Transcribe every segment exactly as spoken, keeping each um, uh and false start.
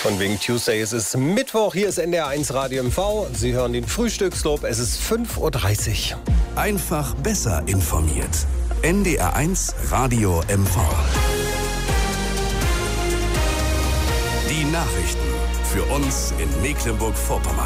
Von wegen Tuesday, es ist Mittwoch, hier ist N D R eins Radio M V. Sie hören den Frühstückslob, es ist fünf Uhr dreißig. Einfach besser informiert. N D R eins Radio M V. Die Nachrichten für uns in Mecklenburg-Vorpommern.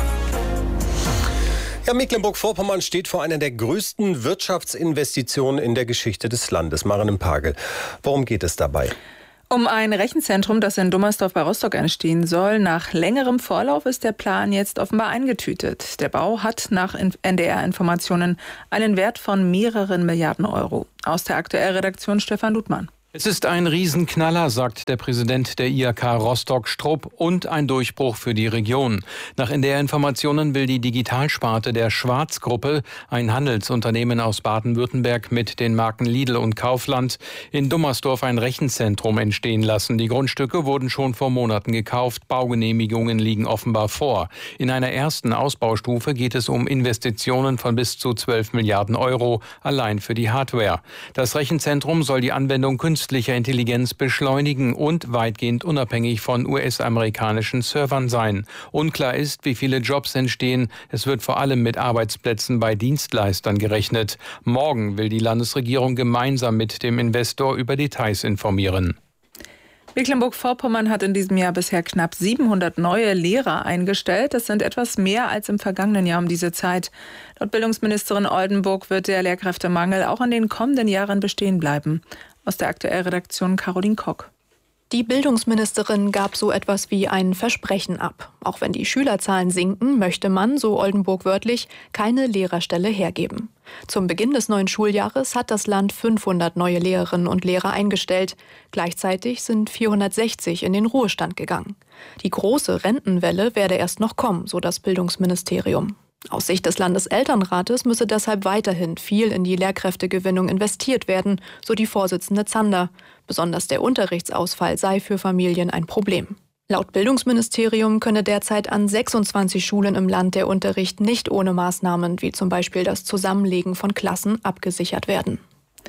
Ja, Mecklenburg-Vorpommern steht vor einer der größten Wirtschaftsinvestitionen in der Geschichte des Landes. Marianne Pagel, worum geht es dabei? Um ein Rechenzentrum, das in Dummersdorf bei Rostock entstehen soll. Nach längerem Vorlauf ist der Plan jetzt offenbar eingetütet. Der Bau hat nach N D R-Informationen einen Wert von mehreren Milliarden Euro. Aus der Aktuell-Redaktion Stefan Ludmann. Es ist ein Riesenknaller, sagt der Präsident der I H K Rostock Strupp, und ein Durchbruch für die Region. Nach N D R-Informationen will die Digitalsparte der Schwarz-Gruppe, ein Handelsunternehmen aus Baden-Württemberg mit den Marken Lidl und Kaufland, in Dummersdorf ein Rechenzentrum entstehen lassen. Die Grundstücke wurden schon vor Monaten gekauft, Baugenehmigungen liegen offenbar vor. In einer ersten Ausbaustufe geht es um Investitionen von bis zu zwölf Milliarden Euro, allein für die Hardware. Das Rechenzentrum soll die Anwendung künstlicher Intelligenz beschleunigen und weitgehend unabhängig von U S-amerikanischen Servern sein. Unklar ist, wie viele Jobs entstehen. Es wird vor allem mit Arbeitsplätzen bei Dienstleistern gerechnet. Morgen will die Landesregierung gemeinsam mit dem Investor über Details informieren. Mecklenburg-Vorpommern hat in diesem Jahr bisher knapp siebenhundert neue Lehrer eingestellt. Das sind etwas mehr als im vergangenen Jahr um diese Zeit. Laut Bildungsministerin Oldenburg wird der Lehrkräftemangel auch in den kommenden Jahren bestehen bleiben. Aus der Aktuell-Redaktion Caroline Kock. Die Bildungsministerin gab so etwas wie ein Versprechen ab. Auch wenn die Schülerzahlen sinken, möchte man, so Oldenburg wörtlich, keine Lehrerstelle hergeben. Zum Beginn des neuen Schuljahres hat das Land fünfhundert neue Lehrerinnen und Lehrer eingestellt. Gleichzeitig sind vierhundertsechzig in den Ruhestand gegangen. Die große Rentenwelle werde erst noch kommen, so das Bildungsministerium. Aus Sicht des Landeselternrates müsse deshalb weiterhin viel in die Lehrkräftegewinnung investiert werden, so die Vorsitzende Zander. Besonders der Unterrichtsausfall sei für Familien ein Problem. Laut Bildungsministerium könne derzeit an sechsundzwanzig Schulen im Land der Unterricht nicht ohne Maßnahmen wie zum Beispiel das Zusammenlegen von Klassen abgesichert werden.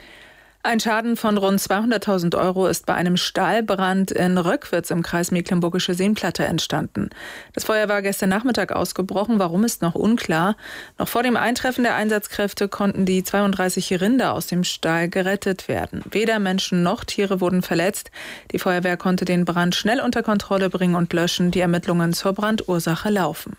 Ein Schaden von rund zweihunderttausend Euro ist bei einem Stahlbrand in Röckwitz im Kreis Mecklenburgische Seenplatte entstanden. Das Feuer war gestern Nachmittag ausgebrochen, warum ist noch unklar. Noch vor dem Eintreffen der Einsatzkräfte konnten die zweiunddreißig Rinder aus dem Stall gerettet werden. Weder Menschen noch Tiere wurden verletzt. Die Feuerwehr konnte den Brand schnell unter Kontrolle bringen und löschen. Die Ermittlungen zur Brandursache laufen.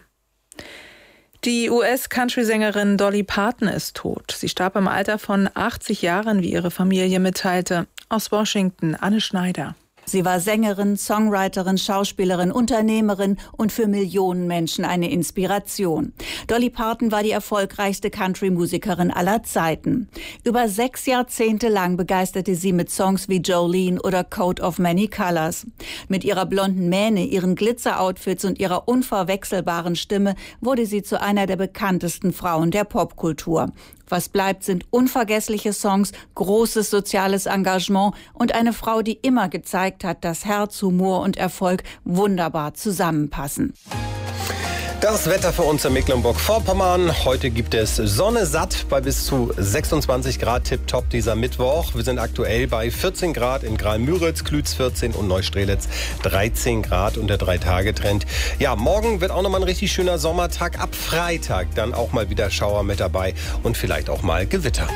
Die U S-Country-Sängerin Dolly Parton ist tot. Sie starb im Alter von achtzig Jahren, wie ihre Familie mitteilte. Aus Washington, Anne Schneider. Sie war Sängerin, Songwriterin, Schauspielerin, Unternehmerin und für Millionen Menschen eine Inspiration. Dolly Parton war die erfolgreichste Country-Musikerin aller Zeiten. Über sechs Jahrzehnte lang begeisterte sie mit Songs wie Jolene oder Coat of Many Colors. Mit ihrer blonden Mähne, ihren Glitzer-Outfits und ihrer unverwechselbaren Stimme wurde sie zu einer der bekanntesten Frauen der Popkultur. Was bleibt, sind unvergessliche Songs, großes soziales Engagement und eine Frau, die immer gezeigt hat, dass Herz, Humor und Erfolg wunderbar zusammenpassen. Das Wetter für uns in Mecklenburg-Vorpommern. Heute gibt es Sonne satt bei bis zu sechsundzwanzig Grad, tipptopp dieser Mittwoch. Wir sind aktuell bei vierzehn Grad in Graal-Müritz, Klütz vierzehn und Neustrelitz dreizehn Grad und der drei-Tage-Trend. Ja, morgen wird auch nochmal ein richtig schöner Sommertag. Ab Freitag dann auch mal wieder Schauer mit dabei und vielleicht auch mal Gewitter.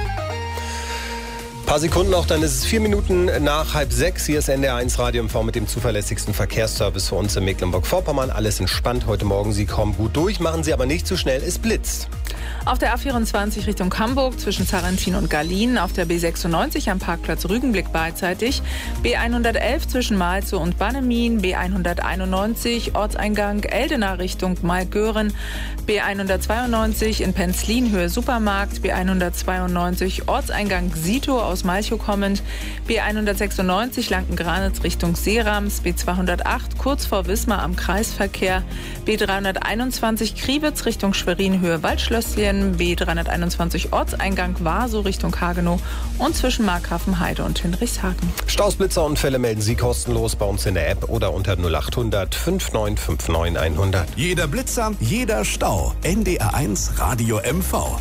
Ein paar Sekunden noch, dann ist es vier Minuten nach halb sechs. Hier ist N D R eins Radio M V mit dem zuverlässigsten Verkehrsservice für uns in Mecklenburg-Vorpommern. Alles entspannt heute Morgen. Sie kommen gut durch, machen Sie aber nicht zu schnell, es blitzt. Auf der A vierundzwanzig Richtung Hamburg zwischen Sarrentin und Garlin, auf der B sechsundneunzig am Parkplatz Rügenblick beidseitig, B hundertelf zwischen Malzow und Bannemin, B hunderteinundneunzig Ortseingang Eldena Richtung Maigören, B hundertzweiundneunzig in Penzlin Höhe Supermarkt, B hundertzweiundneunzig Ortseingang Sito aus Malchow kommend, B hundertsechsundneunzig Lanken-Granitz Richtung Seerams, B zweihundertacht kurz vor Wismar am Kreisverkehr, B dreihunderteinundzwanzig Kriwitz Richtung Schwerin Höhe Waldschlösschen, B dreihunderteinundzwanzig Ortseingang Warsow Richtung Hagenow und zwischen Markgrafenheide und Hinrichshagen. Staus, Blitzerunfälle melden Sie kostenlos bei uns in der App oder unter null achthundert fünfundneunzig neunundfünfzig hundert. Jeder Blitzer, jeder Stau. N D R eins Radio M V.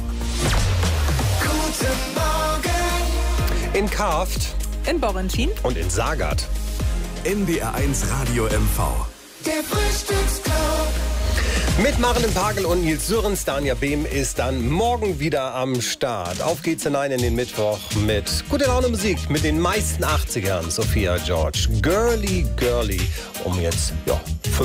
Guten Morgen. In Karft. In Borrentin. Und in Sagat. N D R eins Radio M V. Der Frühstücksclub. Mit Maren Pagel und Nils Sürens, Danja Behm ist dann morgen wieder am Start. Auf geht's hinein in den Mittwoch mit gute Laune Musik, mit den meisten achtzigern. Sophia George, Girly Girly, um jetzt, ja,